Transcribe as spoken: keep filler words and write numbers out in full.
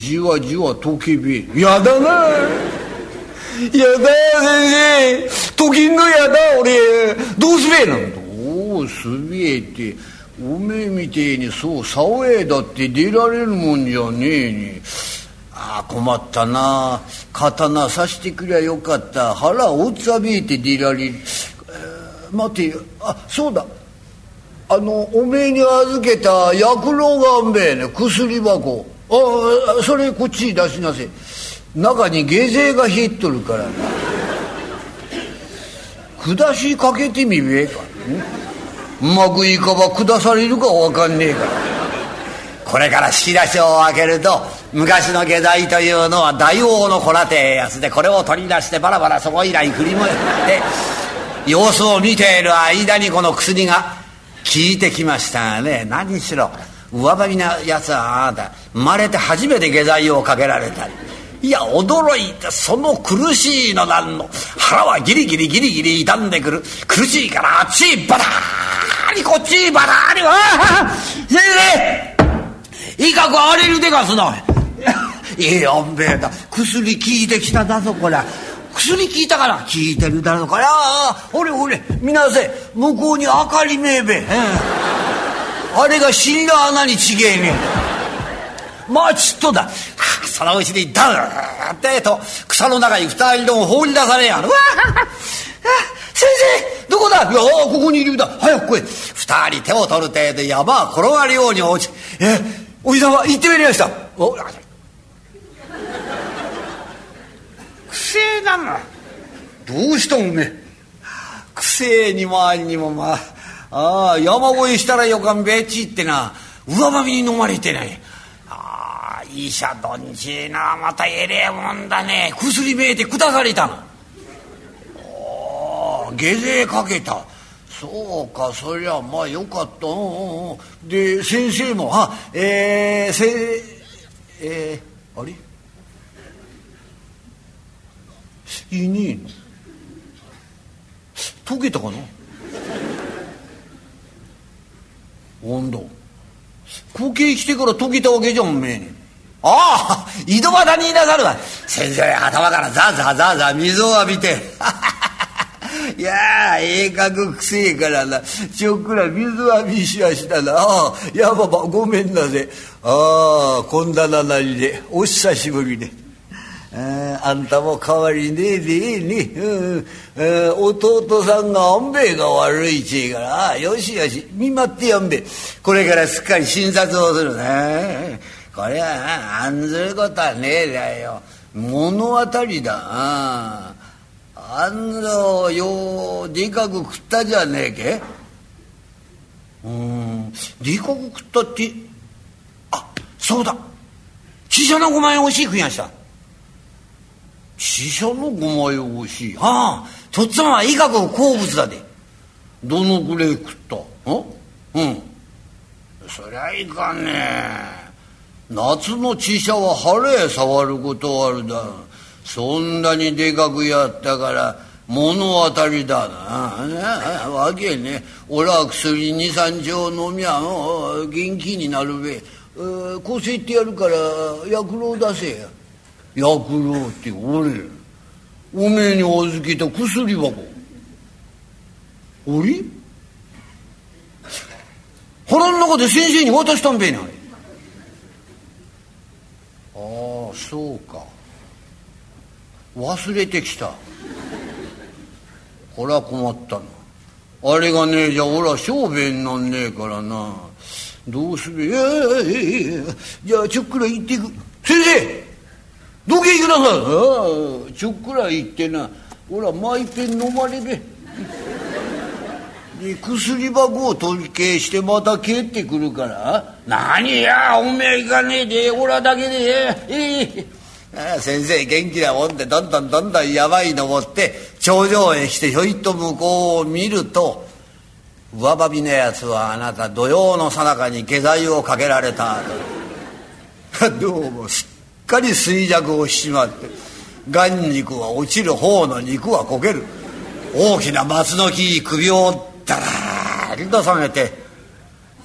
じわじわ溶けべ。やだな。やだ先生。溶けんのやだ俺。どうすべえなんどうすべえって。おめえみてえにそう竿へだって出られるもんじゃねえに。ああ困ったな。刀刺してくりゃよかった。腹おっさべえて出られる。えー、待てよ。あそうだ。あのおめえに預けた薬老があんべえね。薬箱。あそれこっちに出しなせ。中に下剤が入っとるからな。下しかけてみべえか。うまくいかば下されるかわかんねえから。これから仕出しを開けると昔の下剤というのは大王の子らてやつで、これを取り出してバラバラそこいらに振り向いて様子を見ている間にこの薬が効いてきましたね。何しろ上張りなやつはあなた生まれて初めて下剤をかけられたり、いや驚いてその苦しいのなんの腹はギリギリギリギリ痛んでくる。苦しいからあっちバターにこっちバターに。ああ先生いかく荒れるでかすな。いいよんべえだ。薬効いてきただぞこれ。薬効いたから効いてるだろうから。ほれほれみなせ向こうに明かりめえべ。あれが死んだ穴にちげえね。まあちっとだ。そのうちにダーってと草の中に二人とも放り出されやる。先生どこだ。いやここにいるんだ。早く来い。二人手を取る程で山転がるように落ち。えおじさんは行ってまいりました。おくせえだな。どうしたおめえ。くせえにもあんにもまあああ山越えしたらよかんべえちってな上ばみに飲まれてない。ああ医者どんちいなまたえれえもんだね。薬めえて下されたの。ああ下剤かけた。そうかそりゃまあよかった。うんうん、で先生もあえー、せえー、あれいねえの。溶けたかな。温度後継来てから溶けたわけじゃんめえに。ああ井戸端にいなさるわ。先生頭からザーザーザーザー水を浴びていやあええかくくせえからなちょっくら水浴びしやしたな。ああやばばごめんなぜ。ああこんだななりでお久しぶりで。あ, あんたも変わりねえでええね、うんえー、弟さんがあんべえが悪いちえからあよしよし見舞ってやんべえ。これからすっかり診察をするね。これは案ずることはねえだよ。物当たりだ。ああんのようでかく食ったじゃねえけ。うんでかく食ったってあそうだ死者のごまんえん惜しい食いやした。死者のごまんえん惜しい。ああとっつぁんはいかく好物だで。どのくらい食った。んうんそりゃいかんねえ。夏の知者は腹へ触ることあるだ。そんなにでかくやったから物当たりだな。わけね俺は薬にさん錠飲みゃ元気になるべ。こうせってやるから薬老出せや。薬老って俺おめえに預けた薬箱。おり腹の中で先生に渡したんべえな。ああそうか忘れてきた。これは困ったな。あれがねえじゃ俺は小便なんねえからな。どうすべ。いやいやいやいやじゃあちょっくら行っていく。先生どけ行ください。ああちょっくら行ってな俺はマイペン飲まれべ。で薬箱を取り消してまた帰ってくるから。何やおめえ行かねえで俺はだけでええああ先生元気なもんでどんどんどんどん山に登って頂上へ来てひょいっと向こうを見ると上ばびのやつはあなた土曜のさなかに下剤をかけられたどうもすっかり衰弱をしちまって眼肉は落ちる方の肉はこける。大きな松の木首をだらりと下げて